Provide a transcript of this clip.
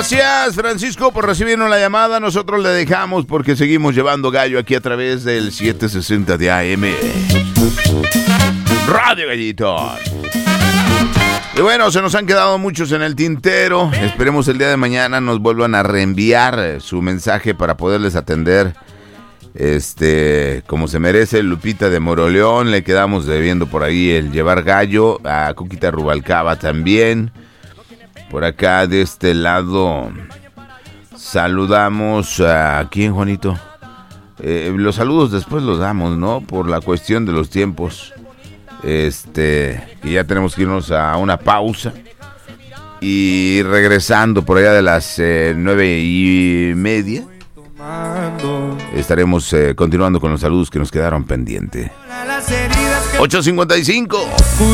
Gracias, Francisco, por recibirnos la llamada. Nosotros le dejamos porque seguimos llevando gallo aquí a través del 760 de AM. Radio Gallito. Y bueno, se nos han quedado muchos en el tintero. Esperemos el día de mañana nos vuelvan a reenviar su mensaje para poderles atender. Como se merece. Lupita de Moroleón, le quedamos debiendo por ahí el llevar gallo. A Cuquita Rubalcaba también. Por acá de este lado saludamos a ¿quién, Juanito? Los saludos después los damos, ¿no? Por la cuestión de los tiempos. Que ya tenemos que irnos a una pausa. Y regresando por allá de las 9:30. Estaremos continuando con los saludos que nos quedaron pendientes. 8:55.